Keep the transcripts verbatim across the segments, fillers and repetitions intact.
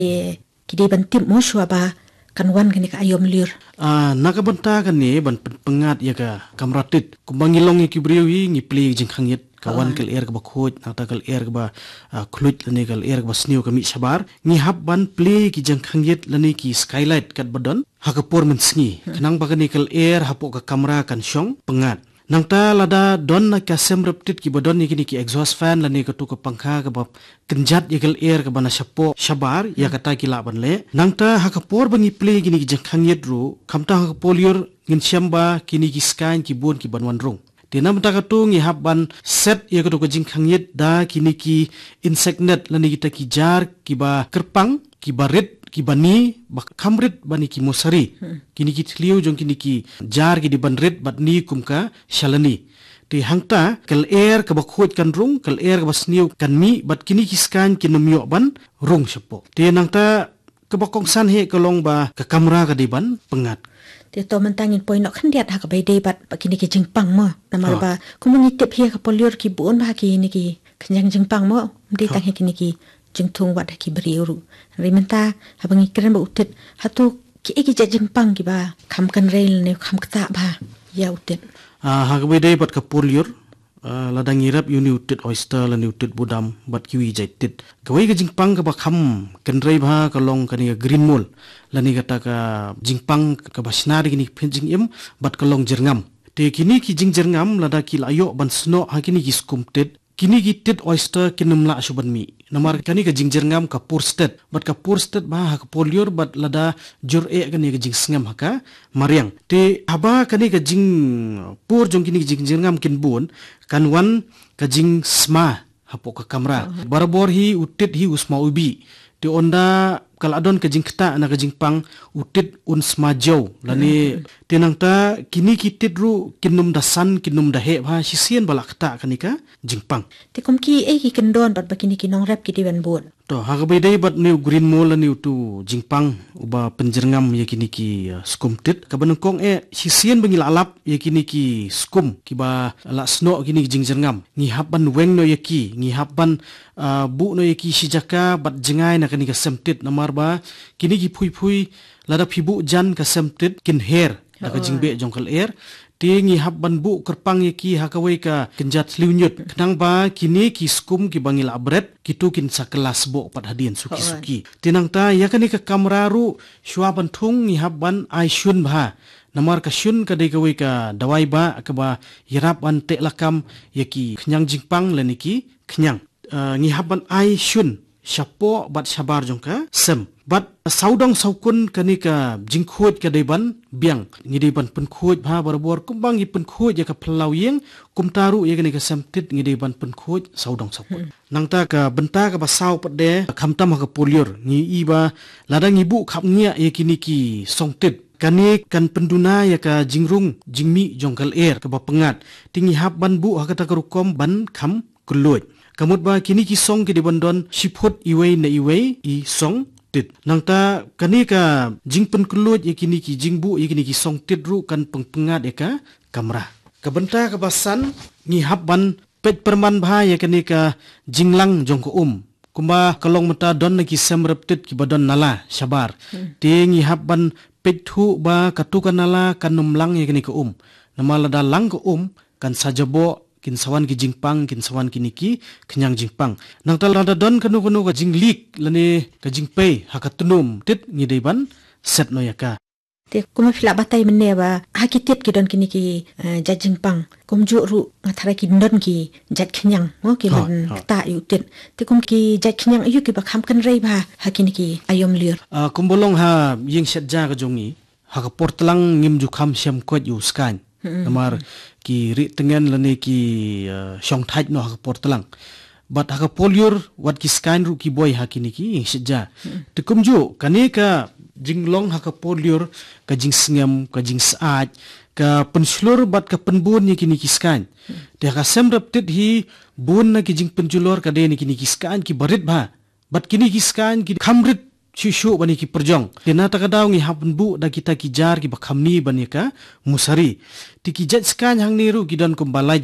e kidi ban tip mo shwa ba kan wan kan ka ayom lir ah nakabanta kan ni ban pengat ya ka kamratit kumbangilong ki briwi ngi pli jing khangit kawan kal er ka bakhoj nata kal er ka ba khluit lani kal er ka ba sniu ka mi sabar ngi hab ban pli ki jing khangit lani ki skylight kat badon hakapor men sngi kanang ba kan kal er hapo ka kamera kan syong pengat nangta lada don na ka semreptit ki badon ni kini ki exhaust fan lani ka tu ka pangkha ka ba kenjat yegal air ka bana sapo sabar ya kata ki laban le nangta hakapor bangi play gini ki jangkhangit ru kamta hakapolior ngin syamba kini ki skan ki bon ki banwan rong tinam ta ka tu ngi habban set ya ka tu ka jangkhangit da kini ki insect net lani kita ki jar ki ba kerpang ki barit ki bani bak kamrit bani ki mosari kini ki tliu jong kini ki jar ki di banrit batni kumka shalani ti hangta kal air ka bakhoj kan rung kal air ka basniu kan mi bat kini ki skan ki numyo ban rung sapo ti nangta ka bakong san he kalong ba ka kamera ka di ban pengat ti to mentangin point nok khandiat ha ka bai de bat kini ki jingpang mo namar ba kumungi tip he ka polior ki bon ba ki ni ki knyang jingpang mo de tang he kini ki jingtung wat ki beriuru rimenta habang ikren ba utet hatu ki eki jingpang ki ba kham kan rail ne kham kta ba ya utet ah ha ka bai de bat ka polior ladang irap uni utet oyster lan utet budam bat kiwi jaitit kawai ka jingpang ka ba kham kan rai ba kalong kani green mall lani kata ka jingpang ka basnari kini penjing im bat kalong jerngam te kini ki jing jerngam lada ki layo ban sno ha kini ki skumtet kini gitit oyster kinumla suban mi namar kani ka jingjer ngam ka pur state bat ka pur state ba ha ka polior bat lada jur e kani ka jing sngam haka mariang te haba kani ka jing pur jong kini jingjer ngam kin bun kan wan ka jing sma hapo ka kamera barbor hi utit hi usma ubi te onda kaladon ka jing kta na ka jing pang utit un sma jaw lani tenangta kini kitit ru kinum dasan kinum dahe ba sisien balak kta kanika jingpang te kum ki e ki kendon bat bakini ki nong rap ki di ban bon to hagabai dai bat new green mall ni tu jingpang uba penjerngam ya kini ki skumtit ka banengkong e sisien bangil alap ya kini ki skum ki ba la sno kini jingjerngam ni habban weng no yaki ni habban uh, bu no yaki sijaka bat jengai na kini ka semtit namar ba kini ki phui phui lada phibu jan ka semtit kin hair na ka jingbe jongkal air tingi habban bu kerpang yaki hakawai ka kenjat liunyut kenang ba kini ki skum ki bangil abret kitu kin sakelas bo pat hadin suki suki tinang ta yakani ka kamera ru shwaban thung ni habban ai shun ba namar ka shun ka dei kawai ka dawai ba ka ba yarap an te lakam yaki khnyang jingpang laniki khnyang uh, ni habban ai shun shapo bat sabar jongka sem bat saudang saukun kanika jingkhoj ka deban biang ngi deban penkhoj bha barbor kumbang i penkhoj ya ka phlau yeng kumtaru ya kanika samtit ngi deban penkhoj saudang saukun hmm. nangta ka benta ka basau pade khamtam ka polior ngi iba ladang ibu khapnya ya kiniki songtit kani kan penduna ya ka jingrung jingmi jongkal air ka bapengat tingi hab ban bu hakata ka rukom ban kham kuloj kamut ba kini ki song ki dibandon shipot iway na iway i song tit nangta kani ka jingpen kuloj i kini ki jingbu i kini ki song tit ru kan pengpengat ya ka kamera kabenta ka basan ni habban pet perman bha ya kani ka jinglang jong ko um kumba kalong mata don na ki semrep tit ki badon nala sabar hmm. tingi habban pet thu ba katukan nala kanumlang ya kani ka um namala da lang ko um kan sajabo kin sawan ki jingpang kin sawan ki niki kenyang jingpang nang tal rada don kanu kanu ka jinglik lani ka jingpei hakatunum tit ngideban set no yaka te kuma fila batai menne ba hakitit ki don ki niki ja jingpang kum ju ru ngathara ki don ki jat kenyang mo ki lan ta yu tit te kum ki jat kenyang yu ki ba kham kan rei ba hakini ki ayom lir a kumbolong ha ying set ja ka jongi hakapor tlang ngim ju kham syam ko yu skan namar ki ri tengen lani ki syong thaj no ha portlang bat ha polior wat ki scan ru ki boy ha kini ki sija tekum ju kani ka jinglong ha polior ka jing sngam ka jing saaj ka penslur bat ka penbun ni kini ki scan de ka semrap tit hi bun na ki jing penjulor ka de ni kini ki scan ki barit ba bat kini ki scan ki khamrit Shushu bani ki perjong tena takadaw ngi hapen bu da kita ki jar ki bakhamni bani ka musari ti ki jat skan hang niru ki don kumbalai jat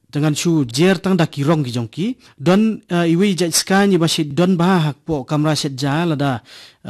Jangan shu jer tang da kirong ki jongki don uh, iwi jaj ska ni bashi don ba hak po kamra set ja lada